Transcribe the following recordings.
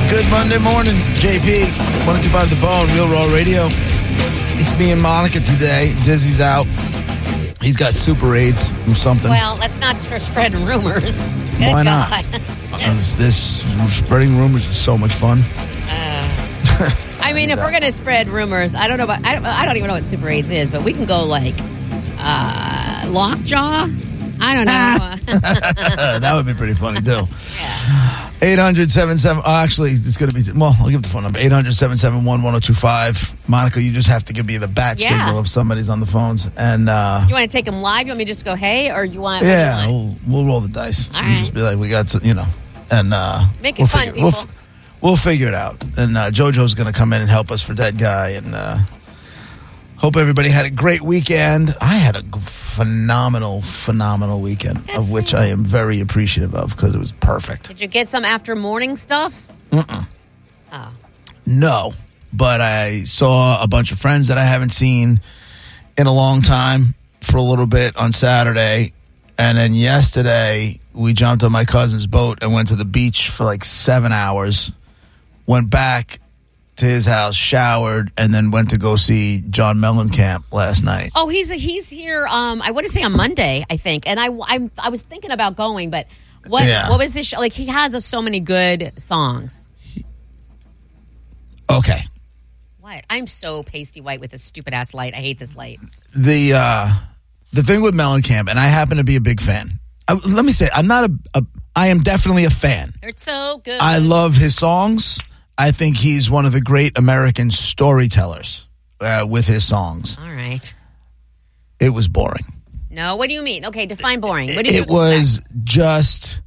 Good Monday morning, JP, 125 The Bone, Real Raw Radio. It's me and Monica today. Dizzy's out. He's got super AIDS or something. Well, let's not spread rumors. Good Why not? This spreading rumors is so much fun. I mean, if we're going to spread rumors, I don't know about, I don't even know what super AIDS is, but we can go like lockjaw. I don't know. That would be pretty funny, too. Yeah. 800-77... actually, it's going to be... Well, I'll give the phone number. 800-771-1025. Monica, you just have to give me the bat signal if somebody's on the phones. And you want to take them live? You want me to just go, hey? Or you want... Yeah, we'll roll the dice. All We'll right. just be like, we got some, and... Make it fun, people. We'll figure it out. And JoJo's going to come in and help us for Dead Guy. And hope everybody had a great weekend. I had a phenomenal weekend, of which I am very appreciative of because it was perfect. Did you get some after morning stuff? Mm-mm. Oh. No, but I saw a bunch of friends that I haven't seen in a long time for a little bit on Saturday. And then yesterday, we jumped on my cousin's boat and went to the beach for like 7 hours. Went back to his house, showered, and then went to go see John Mellencamp last night. Oh, he's here. I want to say on Monday, I think. And I was thinking about going, but what was his show? Like, he has so many good songs. Okay. What? I'm so pasty white with this stupid ass light. I hate this light. The thing with Mellencamp, and I happen to be a big fan. Let me say, I am definitely a fan. It's so good. I love his songs. I think he's one of the great American storytellers with his songs. All right. It was boring. No, what do you mean? Okay, define boring. What do you It was just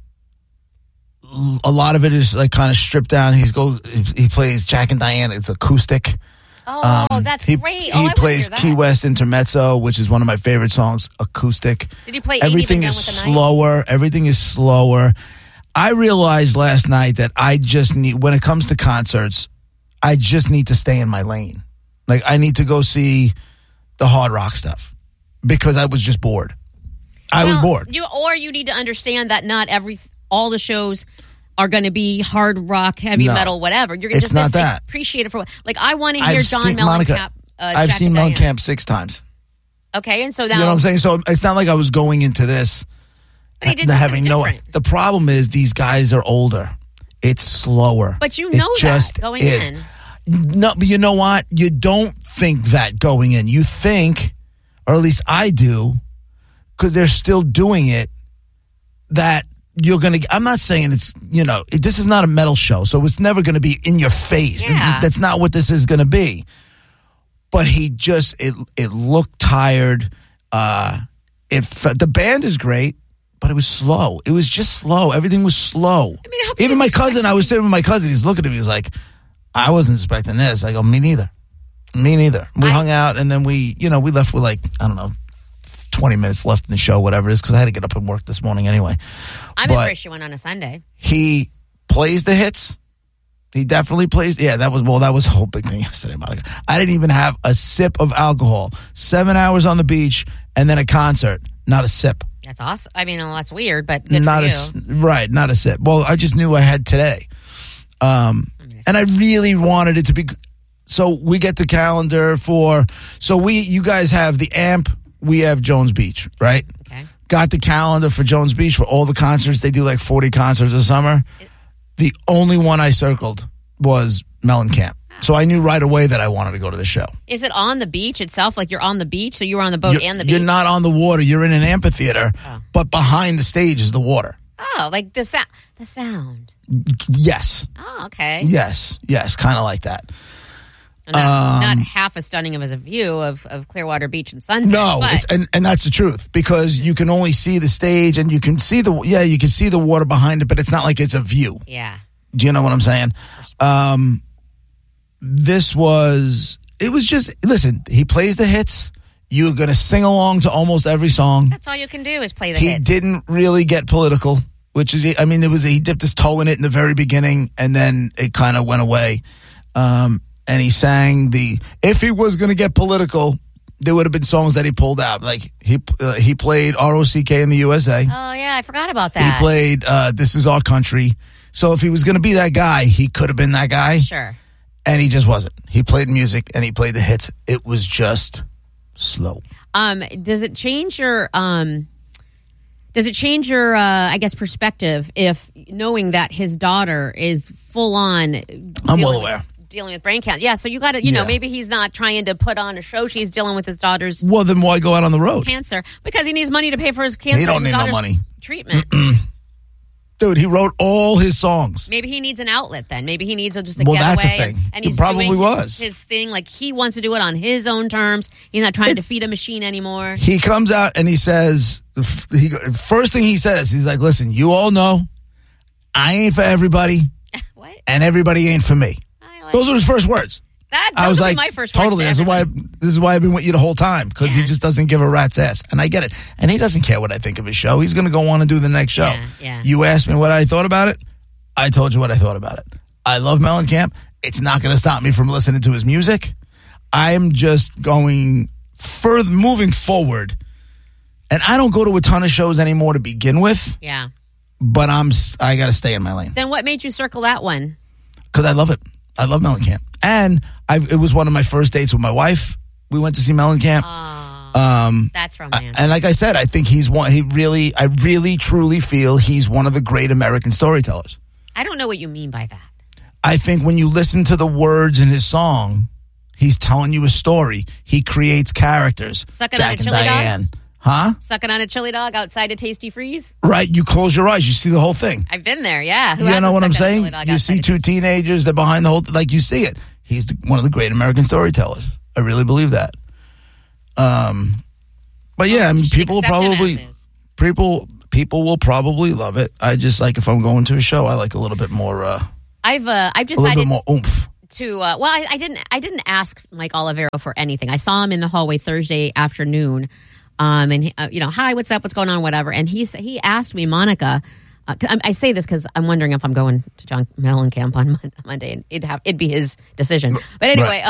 a lot of it is like kind of stripped down. He plays Jack and Diane. It's acoustic. Oh, that's great. He plays Key West Intermezzo, which is one of my favorite songs, acoustic. Did he play Everything is slower. Everything is slower. I realized last night that I just need, when it comes to concerts, I just need to stay in my lane. Like, I need to go see the hard rock stuff because I was just bored. I was bored. You need to understand that not all the shows are going to be hard rock, heavy metal, whatever. You're going to just appreciate it for what. Like, I want to hear John Mellencamp. I've seen Mellencamp 6 times. Okay, and so now, you know what I'm saying? So it's not like I was going into this. But he did something different. The problem is these guys are older. It's slower. But you know that going in. No, but you know what? You don't think that going in. You think, or at least I do, because they're still doing it, that you're going to... I'm not saying it's, this is not a metal show, so it's never going to be in your face. Yeah. That's not what this is going to be. But he just... It looked tired. The band is great. But it was slow. It was just slow. Everything was slow. I mean, even my cousin, I was sitting with my cousin. He's looking at me. He was like, I wasn't expecting this. I go, me neither. We hung out, and then we left with 20 minutes left in the show, whatever it is, because I had to get up and work this morning anyway. I'm impressed you went on a Sunday. He plays the hits. He definitely plays. Yeah, that was the whole big thing yesterday, Monica. I didn't even have a sip of alcohol. 7 hours on the beach, and then a concert. Not a sip. That's awesome. I mean, that's weird, but good not for you. Right, not a sip. Well, I just knew I had today. And I really wanted it to be... So we get the calendar for... So you guys have the AMP, we have Jones Beach, right? Okay. Got the calendar for Jones Beach for all the concerts. They do like 40 concerts a summer. The only one I circled was Mellencamp. So I knew right away that I wanted to go to the show. Is it on the beach itself? Like you're on the beach? So you were on the boat and the beach? You're not on the water. You're in an amphitheater, but behind the stage is the water. Oh, like the sound. Yes. Oh, okay. Yes, kind of like that. Not half as stunning as a view of Clearwater Beach and sunset. No, and that's the truth, because you can only see the stage and you can see the water behind it, but it's not like it's a view. Yeah. Do you know what I'm saying? Listen, he plays the hits. You're going to sing along to almost every song. That's all you can do is play the hits. He didn't really get political, which is, he dipped his toe in it in the very beginning, and then it kind of went away. And he sang if he was going to get political, there would have been songs that he pulled out. Like he played ROCK in the USA. Oh, yeah, I forgot about that. He played This Is Our Country. So if he was going to be that guy, he could have been that guy. Sure. And he just wasn't. He played music and he played the hits. It was just slow. Does it change your I guess, perspective if knowing that his daughter is full on? I'm well aware. Dealing with brain cancer. Yeah, so you got to, know, maybe he's not trying to put on a show. She's dealing with his daughter's Well, then why go out on the road? Cancer. Because he needs money to pay for his cancer. He don't need no money. Treatment. Dude, he wrote all his songs. Maybe he needs an outlet then. Maybe he needs just a getaway. Well, that's a thing. And he's probably was. His thing, like he wants to do it on his own terms. He's not trying to feed a machine anymore. He comes out and he says, first thing he says, he's like, listen, you all know I ain't for everybody. What? And everybody ain't for me. Those are his first words. I was like, my first totally. Words this is why I've been with you the whole time, because he just doesn't give a rat's ass, and I get it. And he doesn't care what I think of his show. He's going to go on and do the next show. Yeah. You asked me what I thought about it. I told you what I thought about it. I love Mellencamp. It's not going to stop me from listening to his music. I'm just moving forward, and I don't go to a ton of shows anymore to begin with. Yeah. But I got to stay in my lane. Then what made you circle that one? Because I love it. I love Mellencamp. And it was one of my first dates with my wife. We went to see Mellencamp. That's romantic. And like I said, I think I really truly feel he's one of the great American storytellers. I don't know what you mean by that. I think when you listen to the words in his song, he's telling you a story. He creates characters. Sucking on a chili Diane. dog? Huh? Sucking on a chili dog outside a Tasty Freeze? Right. You close your eyes. You see the whole thing. I've been there, yeah. You know what I'm saying? You see two teenagers. They're behind the whole like you see it. He's one of the great American storytellers. I really believe that. But yeah, I mean, people will probably love it. I just like if I'm going to a show, I like a little bit more. I've decided a little bit more oomph. I didn't ask Mike Olivero for anything. I saw him in the hallway Thursday afternoon, and he, hi, what's up, what's going on, whatever. And he asked me, Monica. I say this because I'm wondering if I'm going to John Mellencamp on Monday, and it'd be his decision. But anyway,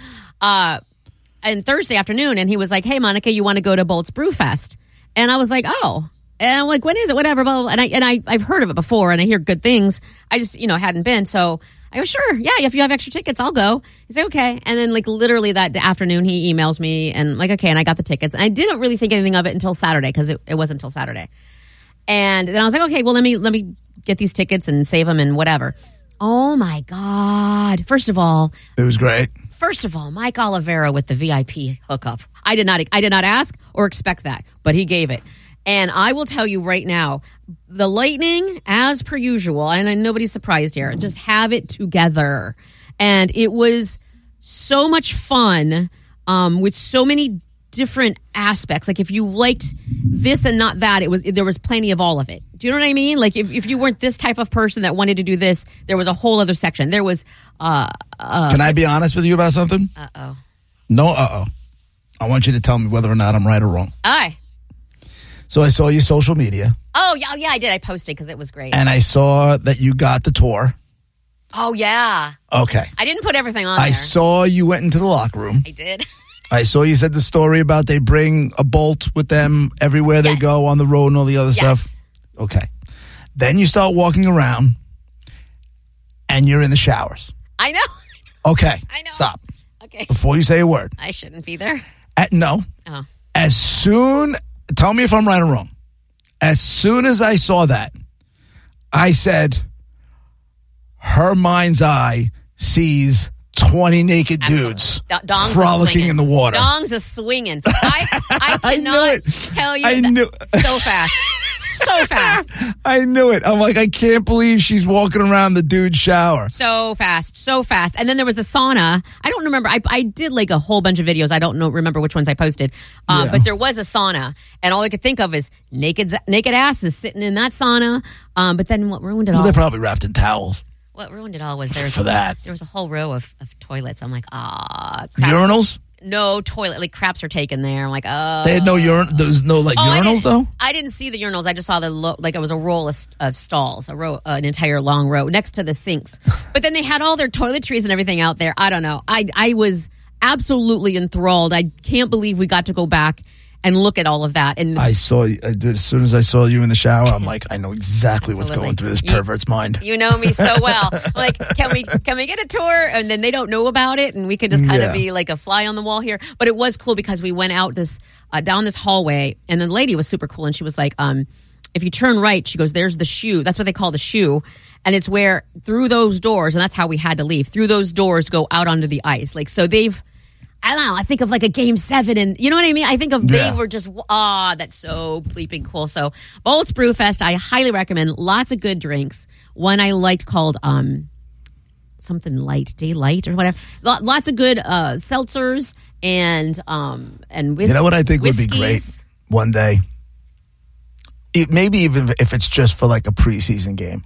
and Thursday afternoon, and he was like, "Hey, Monica, you want to go to Bolt's Brewfest?" And I was like, "Oh." And I'm like, "When is it?" Whatever. Blah, blah, blah. And I've heard of it before, and I hear good things. I just hadn't been, so I go, "Sure, yeah. If you have extra tickets, I'll go." He's like, "Okay." And then literally that afternoon, he emails me, and like, "Okay," and I got the tickets. And I didn't really think anything of it until Saturday because it wasn't until Saturday. And then I was like, "Okay, well, let me get these tickets and save them and whatever." Oh my God! First of all, it was great. First of all, Mike Olivero with the VIP hookup. I did not ask or expect that, but he gave it. And I will tell you right now, the Lightning, as per usual, and nobody's surprised here, just have it together. And it was so much fun with so many different aspects. Like if you liked this and not that, there was plenty of all of it. Do you know what I mean? Like if you weren't this type of person that wanted to do this, there was a whole other section. There was Can I be honest with you about something? Uh-oh. No, uh-oh. I want you to tell me whether or not I'm right or wrong. Aye. So I saw your social media. Oh, yeah, I did. I posted because it was great. And I saw that you got the tour. Oh, yeah. Okay. I didn't put everything on there. I saw you went into the locker room. I did. I saw you said the story about they bring a Bolt with them everywhere they go on the road and all the other stuff. Okay. Then you start walking around and you're in the showers. I know. Okay. I know. Stop. Okay. Before you say a word. I shouldn't be there. No. Oh. Tell me if I'm right or wrong. As soon as I saw that, I said, her mind's eye sees 20 naked dudes frolicking in the water. Dong's a swinging. I cannot tell you so fast. So fast. I knew it. I'm like, I can't believe she's walking around the dude's shower. So fast. And then there was a sauna. I don't remember. I did like a whole bunch of videos. I don't remember which ones I posted. But there was a sauna. And all I could think of is naked asses sitting in that sauna. But then what ruined it all? They're probably wrapped in towels. What ruined it all was there was a whole row of toilets. I'm like, urinals? No toilet, like craps are taken there. I'm like, oh. They had no there was no urinals though? I didn't see the urinals. I just saw it was a roll of stalls, an entire long row next to the sinks. But then they had all their toiletries and everything out there. I don't know. I was absolutely enthralled. I can't believe we got to go back and look at all of that. And I saw you, dude, as soon as I saw you in the shower, I'm like, I know exactly what's going through this pervert's mind. You know me so well. Like, can we get a tour? And then they don't know about it, and we can just kind of be like a fly on the wall here. But it was cool because we went out down this hallway, and the lady was super cool, and she was like, if you turn right, she goes, there's the shoe. That's what they call the shoe. And it's where through those doors, and that's how we had to leave, through those doors go out onto the ice. Like, so I don't know, I think of like a Game 7, and you know what I mean? I think of they were just, that's so bleeping cool. So Bolts Brewfest, I highly recommend. Lots of good drinks. One I liked called something light, Daylight or whatever. Lots of good seltzers and whiskey. You know what I think would be great one day? Maybe even if it's just for like a preseason game.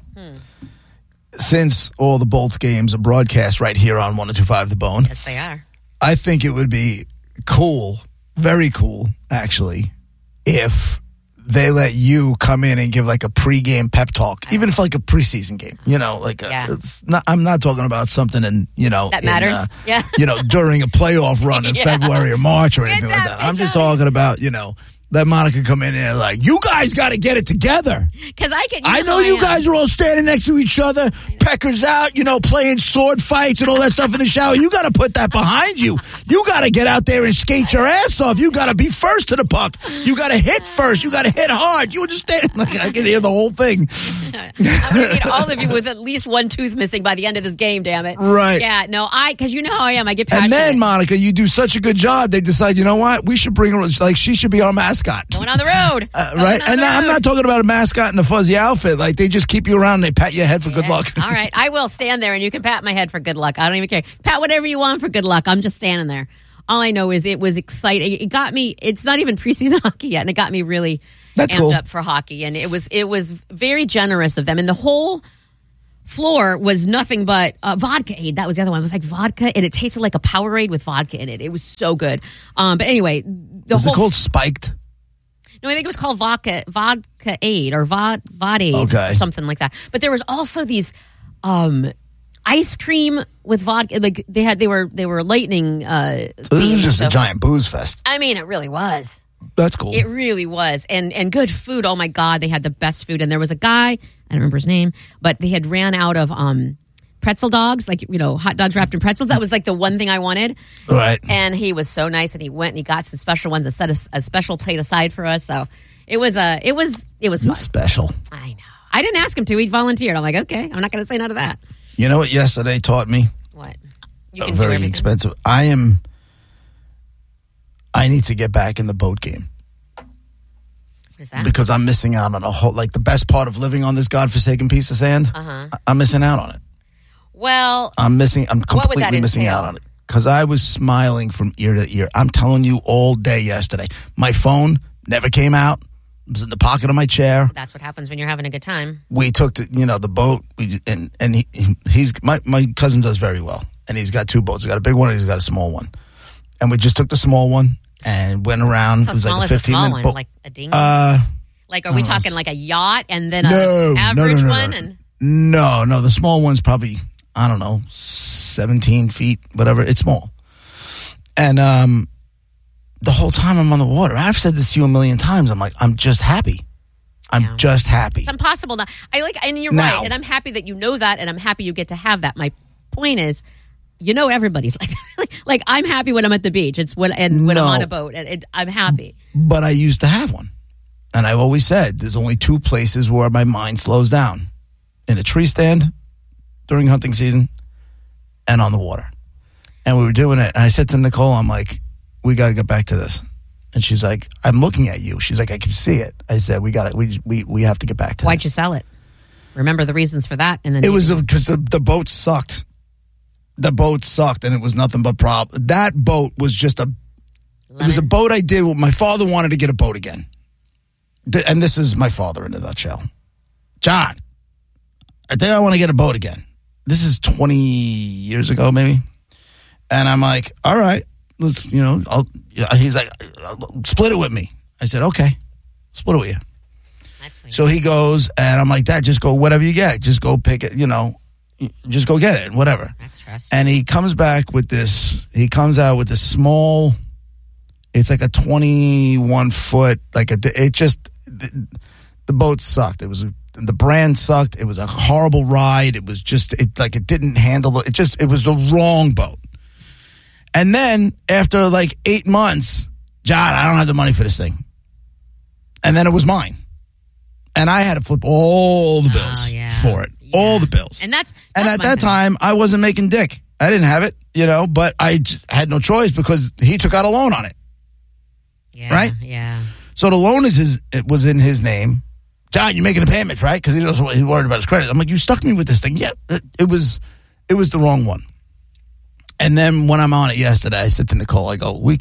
Since all the Bolts games are broadcast right here on 102.5 The Bone. Yes, they are. I think it would be cool, very cool, actually, if they let you come in and give like a pregame pep talk, even if like a preseason game, you know, like I'm not talking about something that matters. During a playoff run in February or March or anything like that. I'm just talking about, let Monica come in there like, you guys got to get it together. Because I know you guys are all standing next to each other, peckers out, playing sword fights and all that stuff in the shower. You got to put that behind you. You got to get out there and skate your ass off. You got to be first to the puck. You got to hit first. You got to hit hard. You understand? Like, I can hear the whole thing. I'm going to need all of you with at least one tooth missing by the end of this game, damn it. Right. Yeah, no, because you know how I am. I get passionate. And then, Monica, you do such a good job. They decide, you know what? We should bring her, like, she should be our mascot. Going on the road. Right? And I'm not talking about a mascot in a fuzzy outfit. Like, they just keep you around and they pat your head for good luck. All right. I will stand there and you can pat my head for good luck. I don't even care. Pat whatever you want for good luck. I'm just standing there. All I know is it was exciting. It got me, it's not even preseason hockey yet, and it got me really amped up for hockey. And it was very generous of them. And the whole floor was nothing but vodka-aid. That was the other one. It was like vodka, and it tasted like a Powerade with vodka in it. It was so good. But anyway, is it called Spiked? No, I think it was called vodka-aid or Vod-Aid or something like that. But there was also these ice cream with vodka. Like they were lightning. So this was just a giant booze fest. I mean, it really was. That's cool. It really was. And good food. Oh my God, they had the best food. And there was a guy, I don't remember his name, but they had ran out of pretzel dogs, like, hot dogs wrapped in pretzels. That was like the one thing I wanted. Right. And he was so nice, and he went and he got some special ones and set a special plate aside for us. So it was fun. Special. I know. I didn't ask him to. He volunteered. I'm like, okay, I'm not going to say no to that. You know what yesterday taught me? What? You can very expensive. I need to get back in the boat game. What is that? Because I'm missing out on a whole, like the best part of living on this godforsaken piece of sand. I'm missing out on it. Well, I'm completely missing out on it. Because I was smiling from ear to ear. I'm telling you, all day yesterday. My phone never came out. It was in the pocket of my chair. That's what happens when you're having a good time. We took the boat, and he's my cousin does very well, and he's got two boats. He's got a big one and he's got a small one. And we just took the small one and went around. How it was small like a 15-minute boat. Like a dinghy? Like, are we talking like a yacht and then an average one? No, the small one's probably, I don't know, 17 feet, whatever. It's small. And the whole time I'm on the water, I've said this to you a million times. I'm like, I'm just happy. I'm just happy. It's impossible now. And you're right. And I'm happy that you know that, and I'm happy you get to have that. My point is, everybody's like that. Like, I'm happy when I'm at the beach. It's when I'm on a boat. I'm happy. But I used to have one. And I've always said there's only two places where my mind slows down. In a tree stand during hunting season and on the water. And we were doing it. And I said to Nicole, I'm like, we got to get back to this. And she's like, I'm looking at you. She's like, I can see it. I said, we got it. We have to get back to it. Why'd you sell it? Remember the reasons for that? And then it was because the boat sucked. The boat sucked, and it was nothing but problem. That boat was just it was a boat I did. My father wanted to get a boat again. And this is my father in a nutshell. John, I think I want to get a boat again. This is 20 years ago, maybe. And I'm like, all right, let's, he's like, split it with me. I said, okay, split it with you. That's funny. So he goes, and I'm like, Dad, just go, whatever you get. Just go pick it, just go get it, whatever. That's stressful. And he comes out with this small, It's like a 21 foot, the boat sucked. The brand sucked. It was a horrible ride. It was just, it didn't handle it. It was the wrong boat. And then after like 8 months, John, I don't have the money for this thing. And then it was mine. And I had to flip all the bills for it. Yeah. All the bills. And at that time, I wasn't making dick. I didn't have it, but I had no choice because he took out a loan on it. Yeah, right? Yeah. So the loan it was in his name. John, you're making a payment, right? Because he's worried about his credit. I'm like, you stuck me with this thing. Yeah, it was the wrong one. And then when I'm on it yesterday, I said to Nicole, I go, we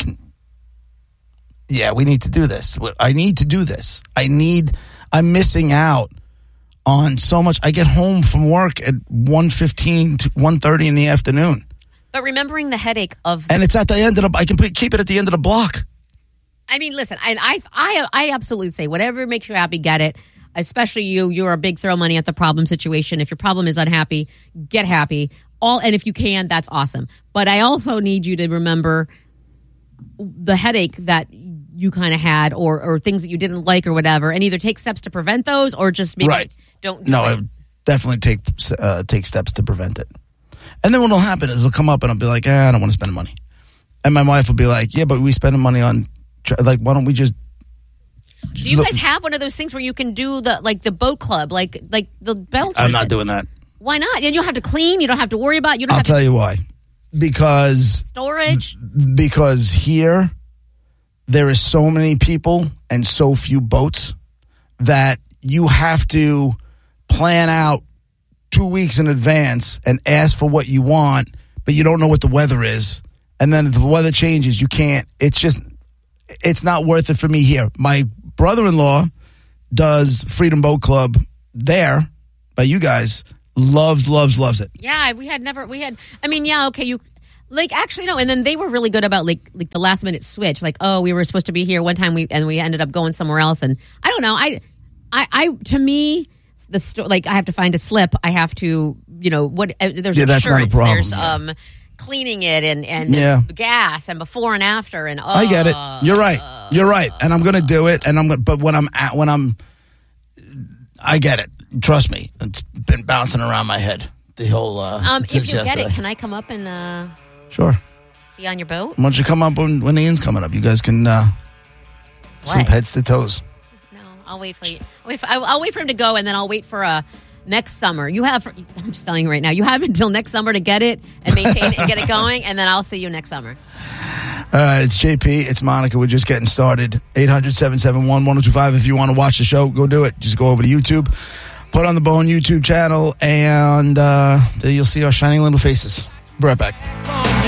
need to do this. I need to do this. I'm missing out on so much. I get home from work at 1:15 to 1:30 in the afternoon. But remembering the headache of... And it's at the end I can keep it at the end of the block. I mean, listen, I absolutely say whatever makes you happy, get it. Especially you're a big throw money at the problem situation. If your problem is unhappy, get happy. And if you can, that's awesome. But I also need you to remember the headache that you kind of had or things that you didn't like or whatever, and either take steps to prevent those or just maybe don't do it. I would definitely take steps to prevent it. And then what'll happen is it'll come up and I'll be like, I don't want to spend money. And my wife will be like, yeah, but we spend money on, why don't we just... Do you guys have one of those things where you can do the boat club, like the Belgian? I'm not doing that. Why not? And you don't have to clean. You don't have to worry about. I'll tell you why. Because storage. Because here there is so many people and so few boats that you have to plan out 2 weeks in advance and ask for what you want, but you don't know what the weather is. And then if the weather changes, you can't. It's not worth it for me here. My brother-in-law does Freedom Boat Club there by you guys. Loves it. Yeah, you actually no, and then they were really good about like the last minute switch. Like, oh, we were supposed to be here one time we ended up going somewhere else, and I don't know. I to me I have to find a slip. I have to there's insurance. That's not a problem. There's cleaning it and gas and before and after and I get it. You're right, and I'm gonna do it. And I get it. Trust me, it's been bouncing around my head the whole. If you get it, can I come up and sure be on your boat? Why don't you come up when Ian's coming up? You guys can sleep heads to toes. No, I'll wait for you. I'll wait for him to go, and then I'll wait for next summer. I'm just telling you right now. You have until next summer to get it and maintain it and get it going, and then I'll see you next summer. It's JP. It's Monica. We're just getting started. 800-771-1025. If you want to watch the show, go do it. Just go over to YouTube. Put on the Bone YouTube channel, and there you'll see our shining little faces. Be right back.